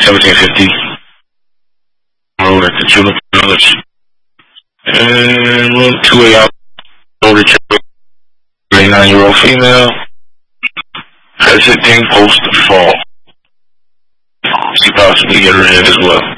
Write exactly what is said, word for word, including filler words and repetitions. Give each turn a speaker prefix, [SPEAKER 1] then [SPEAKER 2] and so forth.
[SPEAKER 1] seventeen fifty road at the Juniper Village. And room two A out, older thirty-nine-year-old female, hesitant post the fall. She possibly get her in as well.